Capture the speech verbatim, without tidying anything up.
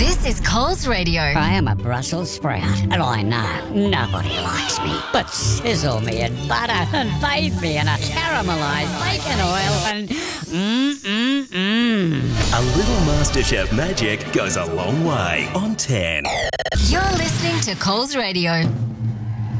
This is Coles Radio. I am a Brussels sprout, and I know nobody likes me. But sizzle me in butter and bathe me in a caramelised bacon oil and mmm-mmm-mmm. A little MasterChef magic goes a long way on ten. You're listening to Coles Radio.